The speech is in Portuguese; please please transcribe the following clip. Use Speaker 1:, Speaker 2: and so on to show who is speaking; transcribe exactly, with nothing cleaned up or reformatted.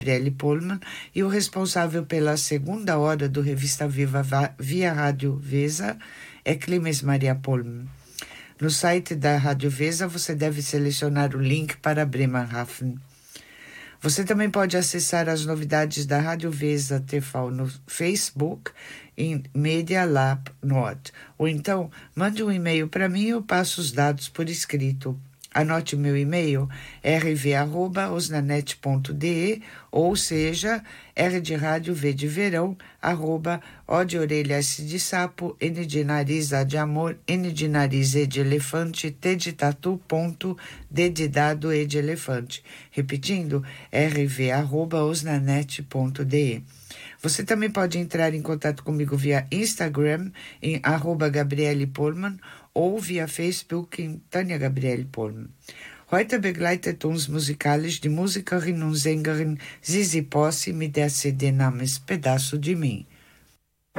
Speaker 1: Gabriele Pohlmann, e o responsável pela segunda hora do Revista Viva via Rádio Vesa é Clemens Maria Pohlmann. No site da Rádio Vesa você deve selecionar o link para Bremerhaven. Você também pode acessar as novidades da Rádio Vesa T V no Facebook em Media Lab Nord. Ou então, mande um e-mail para mim e eu passo os dados por escrito. Anote meu e-mail, r v arroba osnanet ponto d e, ou seja, R de rádio, V de verão, arroba, O de orelha, S de sapo, N de nariz, A de amor, N de nariz, E de elefante, T de tatu, ponto, D de dado, E de elefante. Repetindo, r v arroba osnanet ponto d e. Você também pode entrar em contato comigo via Instagram em arroba Gabriele Pohlmann ou via Facebook em Tanja Gabriele Pohlmann. Heute begleitet uns musikalisch die Musikerin und Sängerin Sisi Possi mit der C D namens Pedaço de Mim.